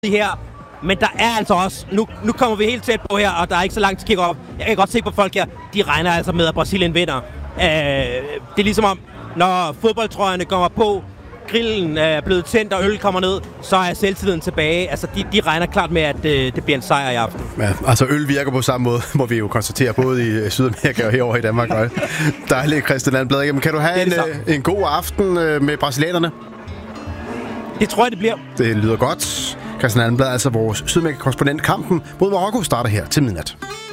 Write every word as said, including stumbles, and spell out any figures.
her, men der er altså også, nu, nu kommer vi helt tæt på her, og der er ikke så langt til kick-off. Jeg kan godt se på folk her, de regner altså med, at Brasilien vinder. Øh, det er ligesom om, når fodboldtrøjerne kommer på, grillen er blevet tændt, og øl kommer ned, så er selvtilliden tilbage. Altså, de, de regner klart med, at øh, det bliver en sejr i aften. Ja, altså øl virker på samme måde, må vi jo konstatere, både i Sydamerika og herovre i Danmark. Dejligt, Christian Landblad. Men kan du have en, øh, en god aften øh, med brasilianerne? Det tror jeg, det bliver. Det lyder godt. Christian Landblad, altså vores Sydamerika-korrespondent. Kampen mod Marokko starter her til midnat.